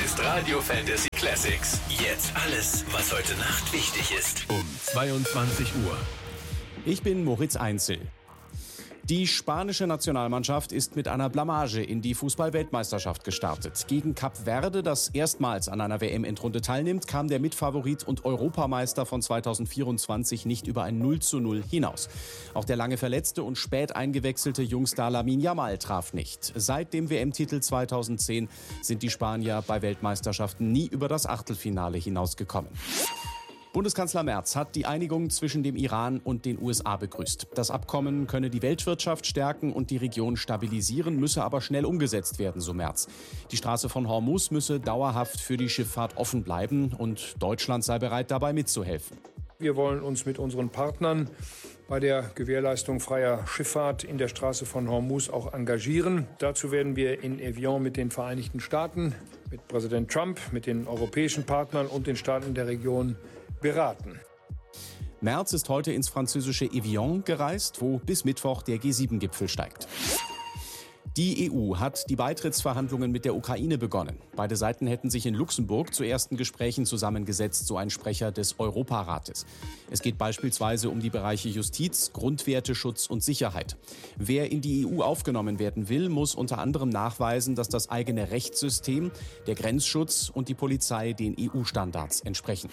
ist Radio Fantasy Classics. Jetzt alles, was heute Nacht wichtig ist. Um 22 Uhr. Ich bin Moritz Einzel. Die spanische Nationalmannschaft ist mit einer Blamage in die Fußball-Weltmeisterschaft gestartet. Gegen Kap Verde, das erstmals an einer WM-Endrunde teilnimmt, kam der Mitfavorit und Europameister von 2024 nicht über ein 0:0 hinaus. Auch der lange verletzte und spät eingewechselte Jungstar Lamine Yamal traf nicht. Seit dem WM-Titel 2010 sind die Spanier bei Weltmeisterschaften nie über das Achtelfinale hinausgekommen. Bundeskanzler Merz hat die Einigung zwischen dem Iran und den USA begrüßt. Das Abkommen könne die Weltwirtschaft stärken und die Region stabilisieren, müsse aber schnell umgesetzt werden, so Merz. Die Straße von Hormuz müsse dauerhaft für die Schifffahrt offen bleiben und Deutschland sei bereit, dabei mitzuhelfen. Wir wollen uns mit unseren Partnern bei der Gewährleistung freier Schifffahrt in der Straße von Hormuz auch engagieren. Dazu werden wir in Evian mit den Vereinigten Staaten, mit Präsident Trump, mit den europäischen Partnern und den Staaten der Region beraten. Merz ist heute ins französische Evian gereist, wo bis Mittwoch der G7-Gipfel steigt. Die EU hat die Beitrittsverhandlungen mit der Ukraine begonnen. Beide Seiten hätten sich in Luxemburg zu ersten Gesprächen zusammengesetzt, so ein Sprecher des Europarates. Es geht beispielsweise um die Bereiche Justiz, Grundwerteschutz und Sicherheit. Wer in die EU aufgenommen werden will, muss unter anderem nachweisen, dass das eigene Rechtssystem, der Grenzschutz und die Polizei den EU-Standards entsprechen.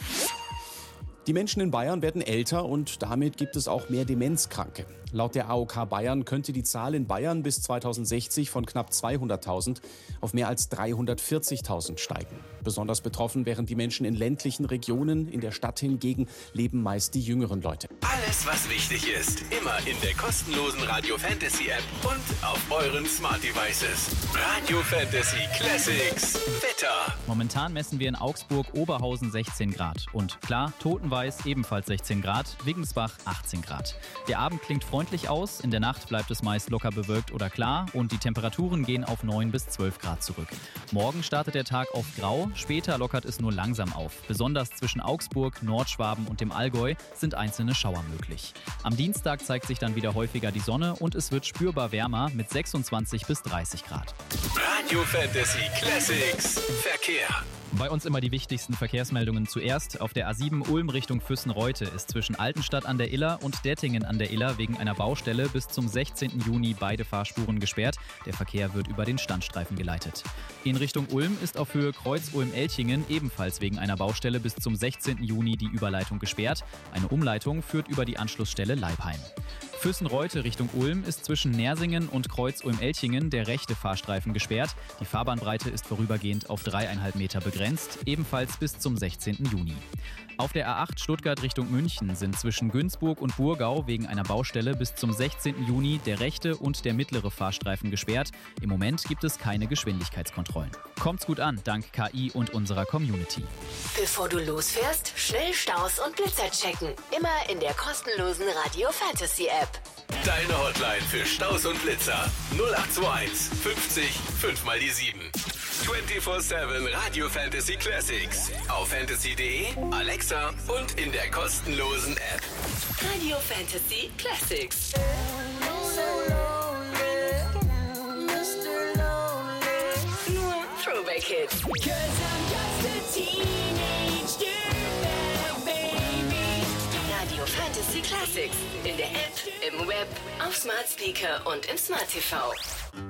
Die Menschen in Bayern werden älter und damit gibt es auch mehr Demenzkranke. Laut der AOK Bayern könnte die Zahl in Bayern bis 2060 von knapp 200.000 auf mehr als 340.000 steigen. Besonders betroffen wären die Menschen in ländlichen Regionen. In der Stadt hingegen leben meist die jüngeren Leute. Alles, was wichtig ist, immer in der kostenlosen Radio Fantasy App und auf euren Smart Devices. Radio Fantasy Classics. Wetter. Momentan messen wir in Augsburg Oberhausen 16 Grad. Und klar, Totenweiß ebenfalls 16 Grad, Wiggensbach 18 Grad. Der Abend klingt freundlich aus, in der Nacht bleibt es meist locker bewölkt oder klar und die Temperaturen gehen auf 9 bis 12 Grad zurück. Morgen startet der Tag oft grau, später lockert es nur langsam auf. Besonders zwischen Augsburg, Nordschwaben und dem Allgäu sind einzelne Schauer möglich. Am Dienstag zeigt sich dann wieder häufiger die Sonne und es wird spürbar wärmer mit 26 bis 30 Grad. Radio Fantasy Classics. Verkehr. Bei uns immer die wichtigsten Verkehrsmeldungen zuerst. Auf der A7 Ulm Richtung Füssen-Reute ist zwischen Altenstadt an der Iller und Dettingen an der Iller wegen einer Baustelle bis zum 16. Juni beide Fahrspuren gesperrt. Der Verkehr wird über den Standstreifen geleitet. In Richtung Ulm ist auf Höhe Kreuz-Ulm-Elchingen ebenfalls wegen einer Baustelle bis zum 16. Juni die Überleitung gesperrt. Eine Umleitung führt über die Anschlussstelle Leibheim. Füssen-Reute Richtung Ulm ist zwischen Nersingen und Kreuz-Ulm-Elchingen der rechte Fahrstreifen gesperrt. Die Fahrbahnbreite ist vorübergehend auf 3,5 Meter begrenzt, ebenfalls bis zum 16. Juni. Auf der A8 Stuttgart Richtung München sind zwischen Günzburg und Burgau wegen einer Baustelle bis zum 16. Juni der rechte und der mittlere Fahrstreifen gesperrt. Im Moment gibt es keine Geschwindigkeitskontrollen. Kommt's gut an, dank KI und unserer Community. Bevor du losfährst, schnell Staus und Blitzer checken. Immer in der kostenlosen Radio Fantasy App. Deine Hotline für Staus und Blitzer. 0821 50 5 mal die 7. 24/7 Radio Fantasy Classics. Auf fantasy.de, Alexa und in der kostenlosen App. Radio Fantasy Classics. Nur Throwback Hits. Radio Fantasy Classics. In der App, im Web, auf Smart Speaker und im Smart TV.